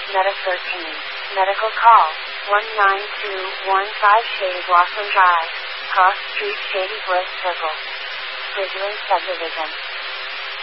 Meta 13. Medical call. 19215 Shady Blossom Drive. Cross Street, Shady Bliss Circle. Bridgeland Subdivision.